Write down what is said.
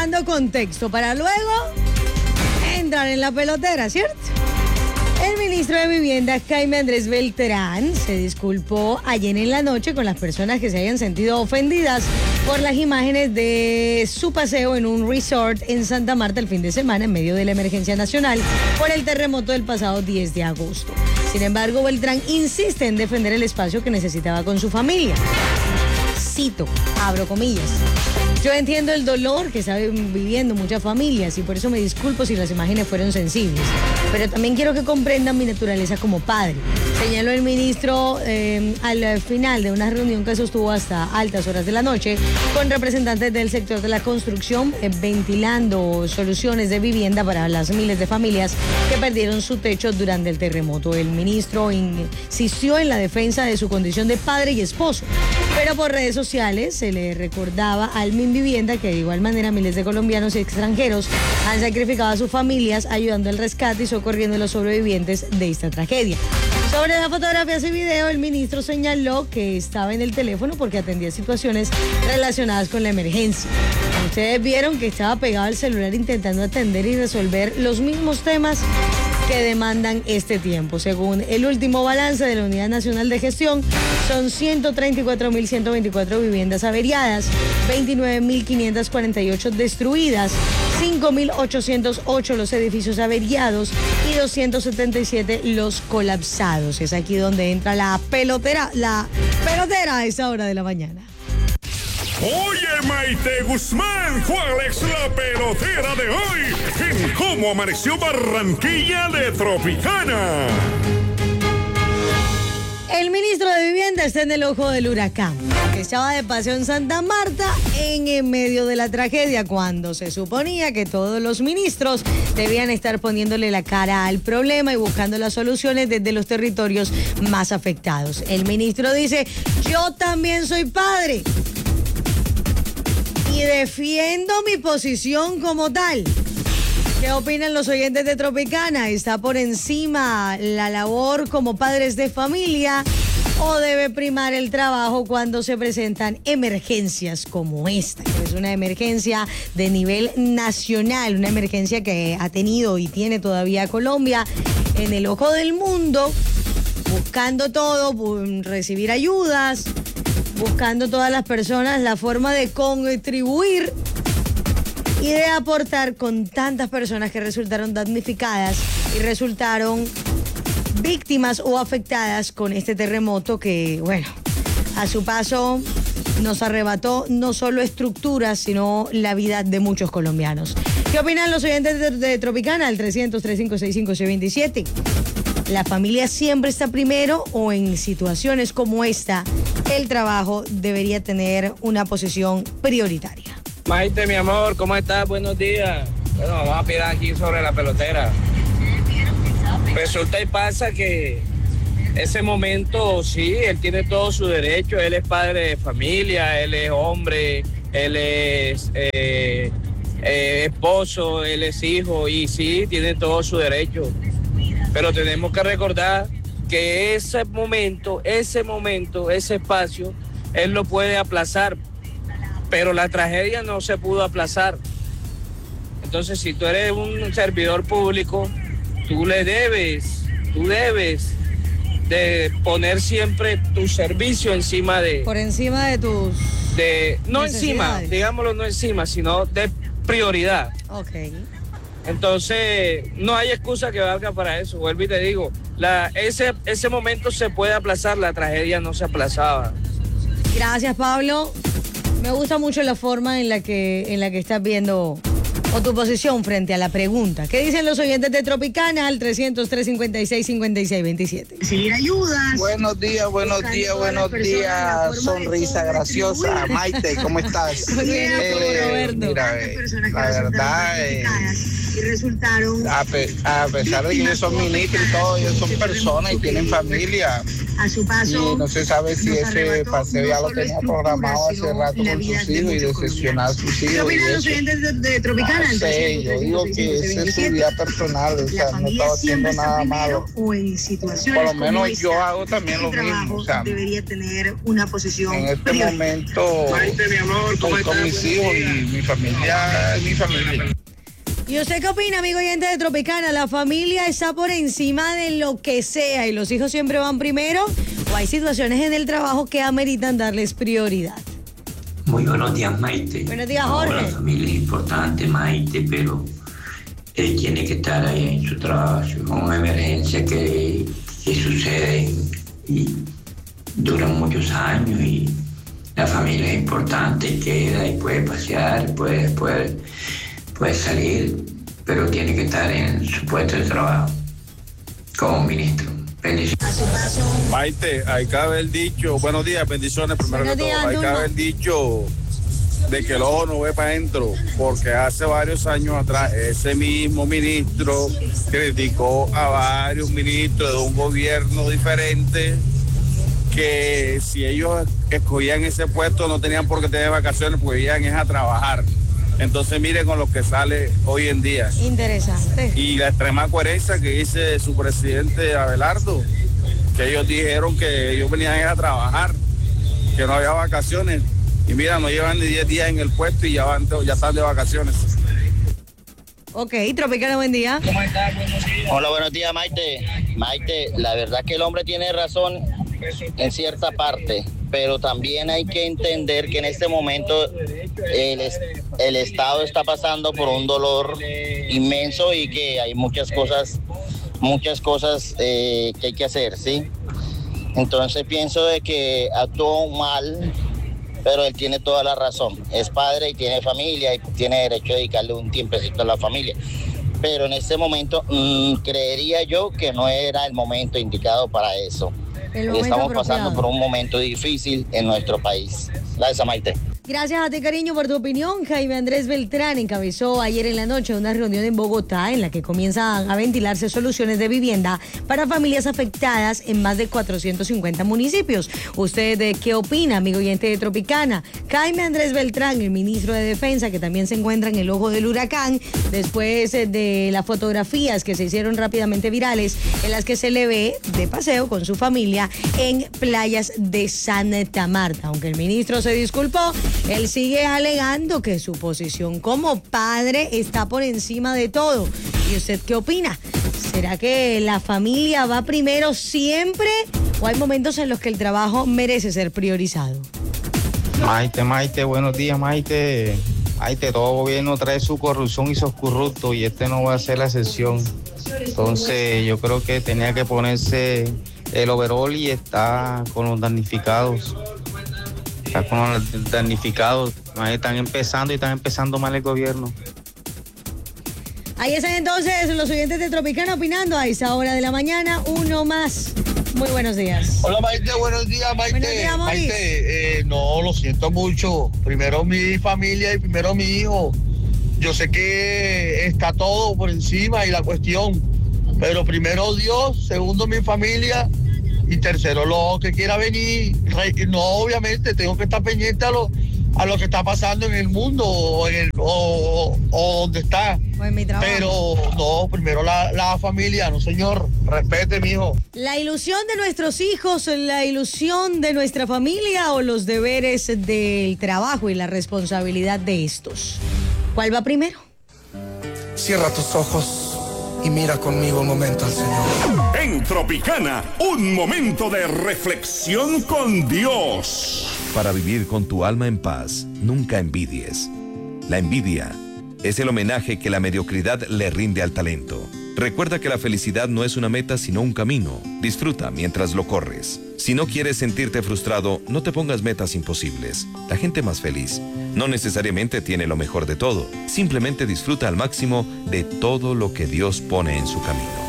dando contexto para luego entrar en la pelotera, ¿cierto? El ministro de Vivienda, Jaime Andrés Beltrán, se disculpó ayer en la noche con las personas que se hayan sentido ofendidas por las imágenes de su paseo en un resort en Santa Marta el fin de semana en medio de la emergencia nacional por el terremoto del pasado 10 de agosto. Sin embargo, Beltrán insiste en defender el espacio que necesitaba con su familia. Cito, abro comillas. Yo entiendo el dolor que están viviendo muchas familias y por eso me disculpo si las imágenes fueron sensibles. Pero también quiero que comprendan mi naturaleza como padre. Señaló el ministro al final de una reunión que sostuvo hasta altas horas de la noche con representantes del sector de la construcción, ventilando soluciones de vivienda para las miles de familias que perdieron su techo durante el terremoto. El ministro insistió en la defensa de su condición de padre y esposo, pero por redes sociales se le recordaba al Minvivienda que de igual manera miles de colombianos y extranjeros han sacrificado a sus familias ayudando al rescate y socorriendo a los sobrevivientes de esta tragedia. Sobre las fotografías y video, el ministro señaló que estaba en el teléfono porque atendía situaciones relacionadas con la emergencia. Ustedes vieron que estaba pegado al celular intentando atender y resolver los mismos temas que demandan este tiempo. Según el último balance de la Unidad Nacional de Gestión, son 134.124 viviendas averiadas, 29.548 destruidas, 5.808 los edificios averiados y 277 los colapsados. Es aquí donde entra la pelotera a esa hora de la mañana. Oye, Maite Guzmán, ¿cuál es la pelotera de hoy? ¿En cómo amaneció Barranquilla de Tropicana? El ministro de Vivienda está en el ojo del huracán, que estaba de paseo en Santa Marta en medio de la tragedia, cuando se suponía que todos los ministros debían estar poniéndole la cara al problema y buscando las soluciones desde los territorios más afectados. El ministro dice, yo también soy padre y defiendo mi posición como tal. ¿Qué opinan los oyentes de Tropicana? ¿Está por encima la labor como padres de familia o debe primar el trabajo cuando se presentan emergencias como esta? Que es una emergencia de nivel nacional, una emergencia que ha tenido y tiene todavía Colombia en el ojo del mundo, buscando todo, recibir ayudas, buscando todas las personas la forma de contribuir y de aportar con tantas personas que resultaron damnificadas y resultaron víctimas o afectadas con este terremoto que, bueno, a su paso nos arrebató no solo estructuras, sino la vida de muchos colombianos. ¿Qué opinan los oyentes de Tropicana? Al 300-356-5627. ¿La familia siempre está primero o en situaciones como esta el trabajo debería tener una posición prioritaria? Maite, mi amor, ¿cómo estás? Buenos días. Bueno, vamos a opinar aquí sobre la pelotera. Resulta y pasa que ese momento, sí, él tiene todo su derecho, él es padre de familia, él es hombre, él es esposo, él es hijo y sí, tiene todo su derecho. Pero tenemos que recordar que ese momento, ese espacio, él lo puede aplazar. Pero la tragedia no se pudo aplazar. Entonces, si tú eres un servidor público, tú debes de poner siempre tu servicio encima de... Por encima de tus... no encima, digámoslo, no encima, sino de prioridad. Ok. Entonces, no hay excusa que valga para eso. Vuelvo y te digo, ese momento se puede aplazar, la tragedia no se aplazaba. Gracias, Pablo. Me gusta mucho la forma en la que estás viendo o tu posición frente a la pregunta. ¿Qué dicen los oyentes de Tropicana al 300-356-5627? Recibir ayudas. Buenos días, sonrisa graciosa. Maite, ¿cómo estás? Mira, la verdad, y resultaron a pesar de que ellos son ministros y todo, ellos son personas y tienen familia. A su paso, y no se sabe si ese paseo ya lo tenía programado hace rato con sus hijos y decepcionar a sus hijos. ¿Qué opinan los oyentes de Tropicana? sé, yo digo que esa es su vida personal, o sea, no estaba haciendo nada malo. O en situaciones por lo menos como yo esta, hago también lo mismo, o sea, debería tener una posición en este prioritaria. momento estoy con mis hijos y mi familia es mi familia. ¿Y usted qué opina, amigo oyente de Tropicana? ¿La familia está por encima de lo que sea y los hijos siempre van primero? ¿O hay situaciones en el trabajo que ameritan darles prioridad? Muy buenos días, Maite. Buenos días, Jorge. La familia es importante, Maite, pero él tiene que estar ahí en su trabajo. Es una emergencia que sucede y duran muchos años y la familia es importante, queda y puede pasear, puede salir, pero tiene que estar en su puesto de trabajo como ministro. Bendiciones. Maite, ahí cabe el dicho, buenos días, bendiciones primero Buenos que días, todo. Ahí Dulma. cabe el dicho de que el ojo no ve para adentro, porque hace varios años atrás ese mismo ministro criticó a varios ministros de un gobierno diferente que si ellos escogían ese puesto no tenían por qué tener vacaciones, porque iban es a trabajar. Entonces miren con lo que sale hoy en día. Interesante. Y la extrema coherencia que dice su presidente Abelardo, que ellos dijeron que ellos venían a trabajar, que no había vacaciones. Y mira, no llevan ni 10 días en el puesto y ya están de vacaciones. Ok, Tropicana, buen día. Hola, buenos días, Maite. Maite, la verdad que el hombre tiene razón en cierta parte, pero también hay que entender que en este momento el Estado está pasando por un dolor inmenso y que hay muchas cosas que hay que hacer, ¿sí? Entonces pienso de que actuó mal, pero él tiene toda la razón. Es padre y tiene familia y tiene derecho a dedicarle un tiempecito a la familia. Pero en este momento creería yo que no era el momento indicado para eso. Estamos pasando por un momento difícil en nuestro país. Gracias, Maite. Gracias a ti, cariño, por tu opinión. Jaime Andrés Beltrán encabezó ayer en la noche una reunión en Bogotá en la que comienzan a ventilarse soluciones de vivienda para familias afectadas en más de 450 municipios. ¿Usted qué opina, amigo oyente de Tropicana? Jaime Andrés Beltrán, el ministro de Defensa, que también se encuentra en el ojo del huracán, después de las fotografías que se hicieron rápidamente virales, en las que se le ve de paseo con su familia en playas de Santa Marta. Aunque el ministro se disculpó, él sigue alegando que su posición como padre está por encima de todo. ¿Y usted qué opina? ¿Será que la familia va primero siempre o hay momentos en los que el trabajo merece ser priorizado? Maite, buenos días, Maite. Maite, todo gobierno trae su corrupción y sus corruptos y este no va a ser la excepción. Entonces yo creo que tenía que ponerse el overall y está con los damnificados. Está con los damnificados. Están empezando mal el gobierno. Ahí están entonces los oyentes de Tropicana opinando a esa hora de la mañana. Uno más. Muy buenos días. Hola, Maite, buenos días, Maite. Buenos días, Maurice. Maite, no, lo siento mucho. Primero mi familia y primero mi hijo. Yo sé que está todo por encima y la cuestión, pero primero Dios, segundo mi familia y tercero lo que quiera venir. No, obviamente tengo que estar pendiente a lo que está pasando en el mundo o donde está. O en mi trabajo. Pero no, primero la familia, no señor, respete, mijo. ¿La ilusión de nuestros hijos, la ilusión de nuestra familia o los deberes del trabajo y la responsabilidad de estos? ¿Cuál va primero? Cierra tus ojos y mira conmigo un momento al Señor. En Tropicana, un momento de reflexión con Dios. Para vivir con tu alma en paz, nunca envidies. La envidia es el homenaje que la mediocridad le rinde al talento. Recuerda que la felicidad no es una meta sino un camino. Disfruta mientras lo corres. Si no quieres sentirte frustrado, no te pongas metas imposibles. La gente más feliz no necesariamente tiene lo mejor de todo. Simplemente disfruta al máximo de todo lo que Dios pone en su camino.